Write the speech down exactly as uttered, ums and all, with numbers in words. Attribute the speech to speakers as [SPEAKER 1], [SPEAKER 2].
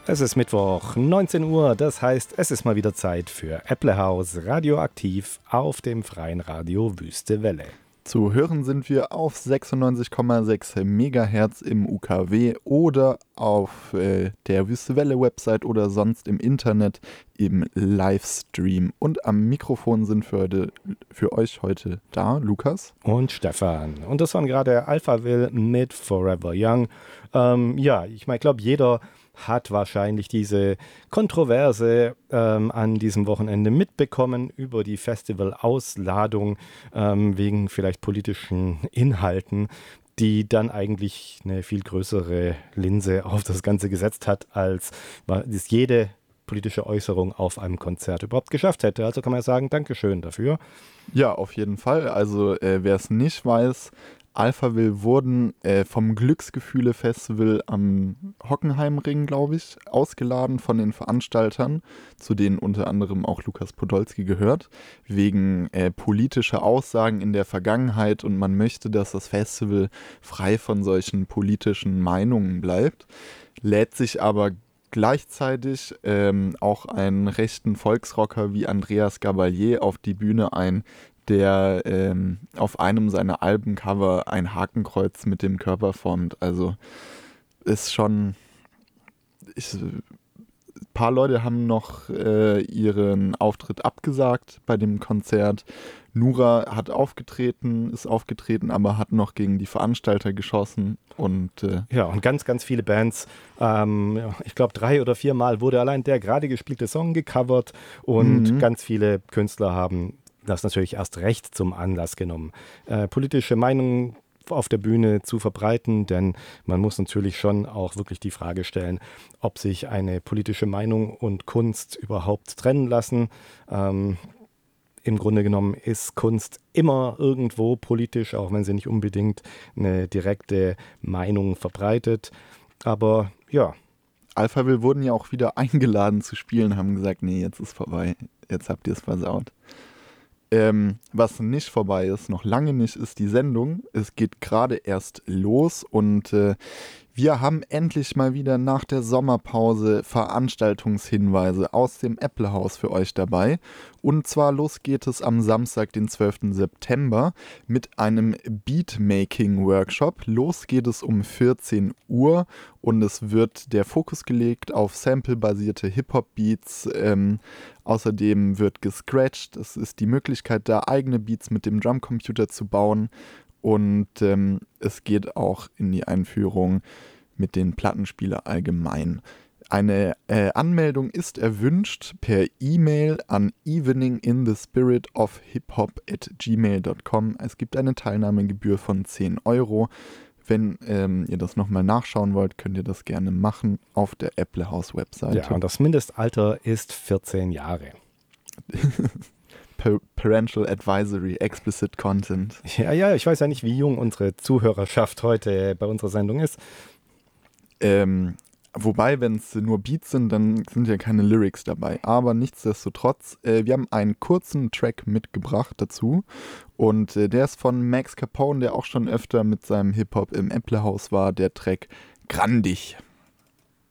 [SPEAKER 1] Es ist Mittwoch, neunzehn Uhr, das heißt, es ist mal wieder Zeit für Äpplehaus radioaktiv auf dem freien Radio Wüste Welle.
[SPEAKER 2] Zu hören sind wir auf sechsundneunzig Komma sechs Megahertz im U K W oder auf äh, der Wüste Welle Website oder sonst im Internet im Livestream. Und am Mikrofon sind für, heute, für euch heute da Lukas
[SPEAKER 1] und Stefan. Und das waren gerade Alphaville mit Forever Young. Ähm, ja, ich meine, ich glaube, jeder hat wahrscheinlich diese Kontroverse ähm, an diesem Wochenende mitbekommen über die Festival-Ausladung ähm, wegen vielleicht politischen Inhalten, die dann eigentlich eine viel größere Linse auf das Ganze gesetzt hat, als es jede politische Äußerung auf einem Konzert überhaupt geschafft hätte. Also kann man ja sagen, Dankeschön dafür.
[SPEAKER 2] Ja, auf jeden Fall. Also äh, wer es nicht weiß, Alphaville wurden äh, vom Glücksgefühle-Festival am Hockenheimring, glaube ich, ausgeladen von den Veranstaltern, zu denen unter anderem auch Lukas Podolski gehört, wegen äh, politischer Aussagen in der Vergangenheit, und man möchte, dass das Festival frei von solchen politischen Meinungen bleibt, lädt sich aber gleichzeitig ähm, auch einen rechten Volksrocker wie Andreas Gabalier auf die Bühne ein, der ähm, auf einem seiner Albencover ein Hakenkreuz mit dem Körper formt. Also ist schon... Ich, ein paar Leute haben noch äh, ihren Auftritt abgesagt bei dem Konzert. Nura hat aufgetreten, ist aufgetreten, aber hat noch gegen die Veranstalter geschossen. Und, äh
[SPEAKER 1] ja, und ganz, ganz viele Bands. Ähm, ich glaube, drei oder vier Mal wurde allein der gerade gespielte Song gecovert. Und mhm. ganz viele Künstler haben das natürlich erst recht zum Anlass genommen, äh, politische Meinungen auf der Bühne zu verbreiten, denn man muss natürlich schon auch wirklich die Frage stellen, ob sich eine politische Meinung und Kunst überhaupt trennen lassen. Ähm, Im Grunde genommen ist Kunst immer irgendwo politisch, auch wenn sie nicht unbedingt eine direkte Meinung verbreitet. Aber ja.
[SPEAKER 2] Alphaville wurden ja auch wieder eingeladen zu spielen, haben gesagt, nee, jetzt ist vorbei, jetzt habt ihr es versaut. Ähm, was nicht vorbei ist, noch lange nicht, ist die Sendung. Es geht gerade erst los und äh, wir haben endlich mal wieder nach der Sommerpause Veranstaltungshinweise aus dem Äpplehaus für euch dabei. Und zwar los geht es am Samstag, den zwölften September, mit einem Beatmaking-Workshop. Los geht es um vierzehn Uhr und es wird der Fokus gelegt auf samplebasierte Hip-Hop-Beats. Ähm, außerdem wird gescratcht. Es ist die Möglichkeit, da eigene Beats mit dem Drumcomputer zu bauen. Und ähm, es geht auch in die Einführung mit den Plattenspieler allgemein. Eine äh, Anmeldung ist erwünscht per E-Mail an evening in the spirit of hiphop at gmail dot com. Es gibt eine Teilnahmegebühr von zehn Euro. Wenn ähm, ihr das nochmal nachschauen wollt, könnt ihr das gerne machen auf der Äpplehaus-Webseite.
[SPEAKER 1] Ja, und das Mindestalter ist vierzehn Jahre.
[SPEAKER 2] Parental Advisory, Explicit Content.
[SPEAKER 1] Ja, ja, ich weiß ja nicht, wie jung unsere Zuhörerschaft heute bei unserer Sendung ist.
[SPEAKER 2] Ähm, wobei, wenn es nur Beats sind, dann sind ja keine Lyrics dabei. Aber nichtsdestotrotz, äh, wir haben einen kurzen Track mitgebracht dazu. Und äh, der ist von Max Capone, der auch schon öfter mit seinem Hip-Hop im Äpplehaus war, der Track Grandig.